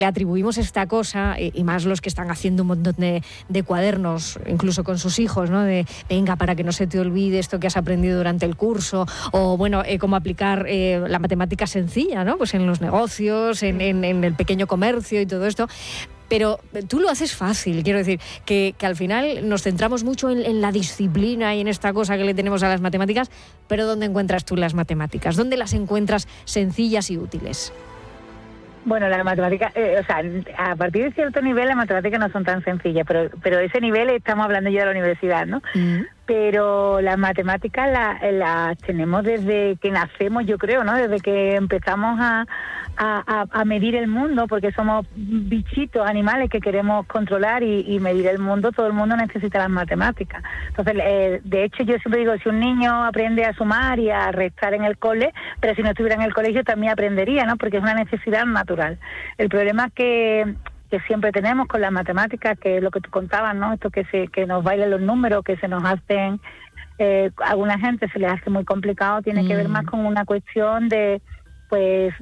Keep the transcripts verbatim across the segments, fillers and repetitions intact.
le atribuimos esta cosa, y, y más los que están haciendo un montón de, de cuadernos, incluso con sus hijos, ¿no? De venga, para que no se te olvide esto que has aprendido durante el curso, o bueno, eh, cómo aplicar eh, la matemática sencilla, ¿no? Pues en los negocios, en, en, en el pequeño comercio y todo esto. Pero tú lo haces fácil, quiero decir, que, que al final nos centramos mucho en, en la disciplina y en esta cosa que le tenemos a las matemáticas, pero ¿dónde encuentras tú las matemáticas? ¿Dónde las encuentras sencillas y útiles? Bueno, las matemáticas, eh, o sea, a partir de cierto nivel las matemáticas no son tan sencillas, pero pero ese nivel estamos hablando ya de la universidad, ¿no? Mm. Pero las matemáticas las la tenemos desde que nacemos, yo creo, ¿no? Desde que empezamos a, a, a medir el mundo, porque somos bichitos, animales que queremos controlar y, y medir el mundo. Todo el mundo necesita las matemáticas. Entonces, eh, de hecho, yo siempre digo, si un niño aprende a sumar y a restar en el cole, pero si no estuviera en el colegio también aprendería, ¿no? Porque es una necesidad natural. El problema es que que siempre tenemos con las matemáticas, que es lo que tú contabas, ¿no? Esto que se que nos bailan los números, que se nos hacen, eh, a alguna gente se les hace muy complicado, tiene mm. que ver más con una cuestión de, pues,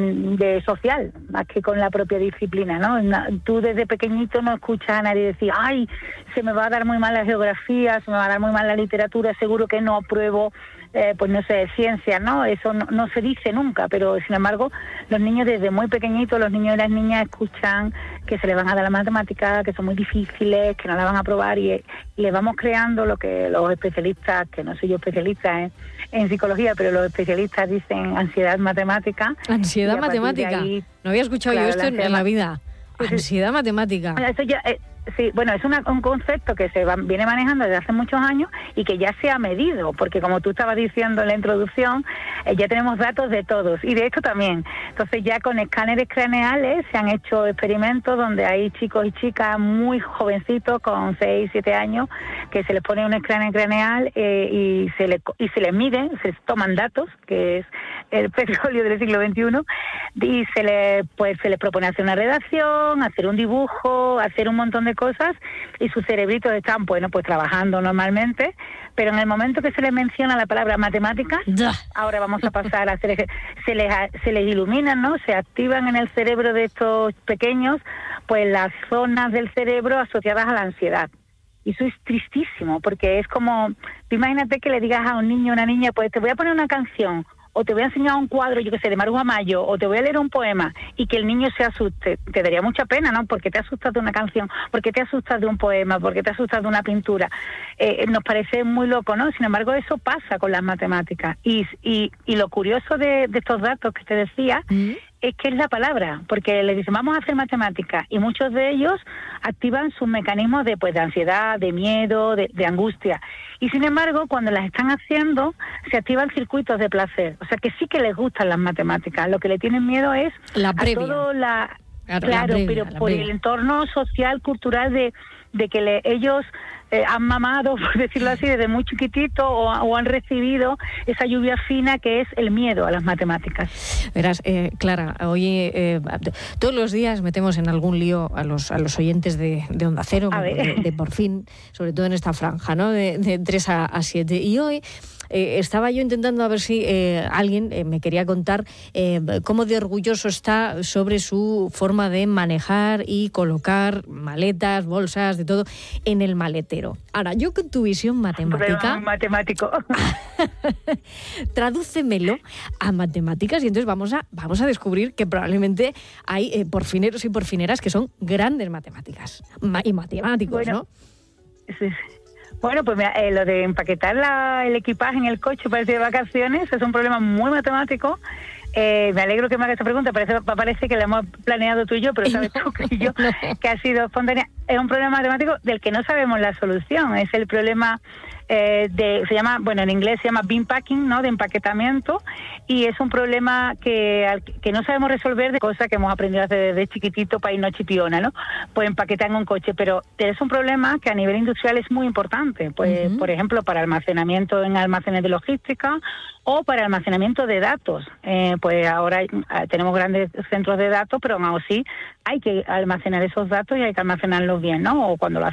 de social, más que con la propia disciplina, ¿no? Tú desde pequeñito no escuchas a nadie decir, ay, se me va a dar muy mal la geografía, se me va a dar muy mal la literatura, seguro que no apruebo, eh, pues no sé, ciencia, ¿no? Eso no, no se dice nunca, pero sin embargo, los niños desde muy pequeñitos, los niños y las niñas escuchan que se les van a dar las matemáticas, que son muy difíciles, que no la van a aprobar, y, y les vamos creando lo que los especialistas, que no soy yo especialista en, en psicología, pero los especialistas dicen ansiedad matemática. Ansiedad matemática. Ahí, no había escuchado claro, yo esto en, en la vida. Pues ansiedad es, matemática. Eso ya, eh, sí, bueno, es una, un concepto que se va, viene manejando desde hace muchos años y que ya se ha medido, porque como tú estabas diciendo en la introducción, eh, ya tenemos datos de todos, y de esto también. Entonces ya con escáneres craneales se han hecho experimentos donde hay chicos y chicas muy jovencitos, con seis, siete años, que se les pone un escáner craneal eh, y se le, y se les miden, se les toman datos, que es el petróleo del siglo veintiuno, y se les, pues, se les propone hacer una redacción, hacer un dibujo, hacer un montón de cosas, y sus cerebritos están, bueno, pues trabajando normalmente, pero en el momento que se les menciona la palabra matemáticas, ahora vamos a pasar a hacer, se les, se les iluminan, ¿no? Se activan en el cerebro de estos pequeños, pues las zonas del cerebro asociadas a la ansiedad. Y eso es tristísimo, porque es como, tú imagínate que le digas a un niño o una niña, pues te voy a poner una canción, o te voy a enseñar un cuadro, yo que sé, de Maruja Mayo, o te voy a leer un poema, y que el niño se asuste. Te daría mucha pena, ¿no? Porque te asustas de una canción, porque te asustas de un poema, porque te asustas de una pintura. Eh, nos parece muy loco, ¿no? Sin embargo, eso pasa con las matemáticas. Y, y, y lo curioso de, de estos datos que te decía, ¿Mm? es que es la palabra, porque le dicen, vamos a hacer matemáticas, y muchos de ellos activan sus mecanismos de, pues, de ansiedad, de miedo, de, de angustia. Y sin embargo, cuando las están haciendo, se activan circuitos de placer. O sea, que sí que les gustan las matemáticas. Lo que le tienen miedo es la previa. a todo la... La, claro, la previa, pero la por previa. el entorno social, cultural, de, de que le, ellos eh, han mamado, por decirlo así, desde muy chiquitito, o, o han recibido esa lluvia fina que es el miedo a las matemáticas. Verás, eh, Clara, hoy eh, todos los días metemos en algún lío a los a los oyentes de, de Onda Cero, de, de Por Fin, sobre todo en esta franja, ¿no? De, de tres a siete. Y hoy eh, estaba yo intentando a ver si eh, alguien eh, me quería contar eh, cómo de orgulloso está sobre su forma de manejar y colocar maletas, bolsas, de todo, en el maletero. Ahora, yo con tu visión matemática... matemático. Tradúcemelo a matemáticas, y entonces vamos a, vamos a descubrir que probablemente hay eh, porfineros y porfineras que son grandes matemáticas ma- y matemáticos, bueno, ¿no? Sí, sí. Bueno, pues mira, eh, lo de empaquetar la, el equipaje en el coche para irse de vacaciones es un problema muy matemático. Eh, me alegro que me hagas esta pregunta, parece, parece que la hemos planeado tú y yo, pero sabes tú que yo, que ha sido espontánea. Es un problema matemático del que no sabemos la solución. Es el problema eh, de, se llama, bueno, en inglés se llama bean packing, ¿no? De empaquetamiento, y es un problema que, que no sabemos resolver, de cosas que hemos aprendido desde, desde chiquitito para irnos chipiona, ¿no? Pues empaquetar en un coche, pero es un problema que a nivel industrial es muy importante, pues, uh-huh. por ejemplo, para almacenamiento en almacenes de logística, o para almacenamiento de datos. Eh, pues ahora eh, tenemos grandes centros de datos, pero aún así hay que almacenar esos datos y hay que almacenarlos bien, ¿no? O cuando lo